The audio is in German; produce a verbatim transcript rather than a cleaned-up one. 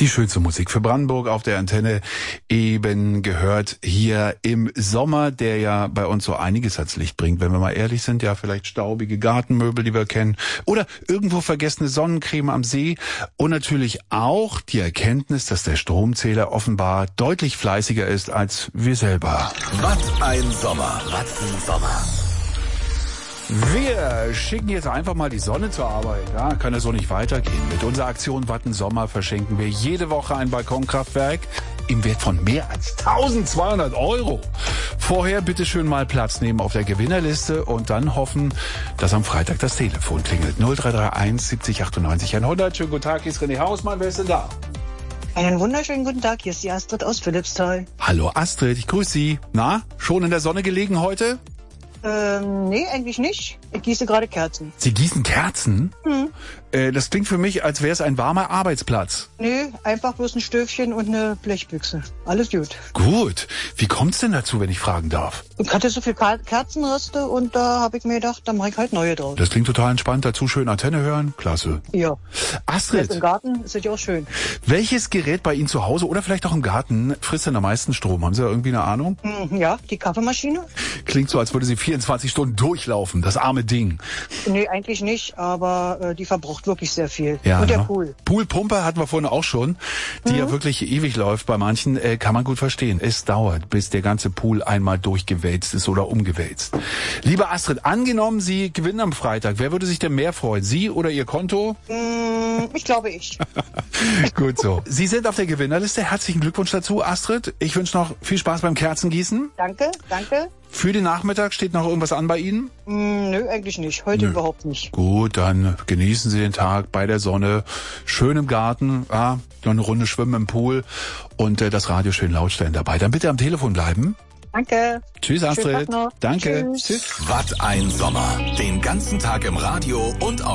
Die schönste Musik für Brandenburg auf der Antenne, eben gehört hier im Sommer, der ja bei uns so einiges ans Licht bringt, wenn wir mal ehrlich sind. Ja, vielleicht staubige Gartenmöbel, die wir kennen, oder irgendwo vergessene Sonnencreme am See und natürlich auch die Erkenntnis, dass der Stromzähler offenbar deutlich fleißiger ist als wir selber. Was ein Sommer, was ein Sommer. Wir schicken jetzt einfach mal die Sonne zur Arbeit. Ja, kann ja so nicht weitergehen. Mit unserer Aktion Watten Sommer verschenken wir jede Woche ein Balkonkraftwerk im Wert von mehr als eintausendzweihundert Euro. Vorher bitte schön mal Platz nehmen auf der Gewinnerliste und dann hoffen, dass am Freitag das Telefon klingelt. null drei drei eins siebzig achtundneunzig hundert. Schönen guten Tag, hier ist René Hausmann. Wer ist denn da? Einen wunderschönen guten Tag, hier ist die Astrid aus Philippsthal. Hallo Astrid, ich grüße Sie. Na, schon in der Sonne gelegen heute? Ähm, nee, eigentlich nicht. Ich gieße gerade Kerzen. Sie gießen Kerzen? Hm. Äh, das klingt für mich, als wäre es ein warmer Arbeitsplatz. Nee, einfach bloß ein Stöfchen und eine Blechbüchse. Alles gut. Gut. Wie kommt's denn dazu, wenn ich fragen darf? Ich hatte so viel Kerzenreste und da habe ich mir gedacht, da mache ich halt neue draus. Das klingt total entspannt. Dazu schön Antenne hören. Klasse. Ja. Astrid. Jetzt im Garten ist es ja auch schön. Welches Gerät bei Ihnen zu Hause oder vielleicht auch im Garten frisst denn am meisten Strom? Haben Sie da irgendwie eine Ahnung? Hm, ja, die Kaffeemaschine. Klingt so, als würde sie vierundzwanzig Stunden durchlaufen. Das arme Ding. Nee, eigentlich nicht, aber äh, die verbraucht wirklich sehr viel. Ja, und der ne? Pool. Poolpumpe hatten wir vorhin auch schon, die Mhm. ja wirklich ewig läuft. Bei manchen äh, kann man gut verstehen. Es dauert, bis der ganze Pool einmal durchgewälzt ist oder umgewälzt. Liebe Astrid, angenommen, Sie gewinnen am Freitag. Wer würde sich denn mehr freuen? Sie oder Ihr Konto? Hm, ich glaube ich. Gut so. Sie sind auf der Gewinnerliste. Herzlichen Glückwunsch dazu, Astrid. Ich wünsche noch viel Spaß beim Kerzengießen. Danke, danke. Für den Nachmittag steht noch irgendwas an bei Ihnen? Hm, nö, eigentlich nicht. Heute Nö. überhaupt nicht. Gut, dann genießen Sie den Tag bei der Sonne, schön im Garten, ja, noch eine Runde schwimmen im Pool und äh, das Radio schön laut stellen dabei. Dann bitte am Telefon bleiben. Danke. Tschüss, Schönen Astrid. Tag noch. Danke. Tschüss. Tschüss. Was ein Sommer. Den ganzen Tag im Radio und auf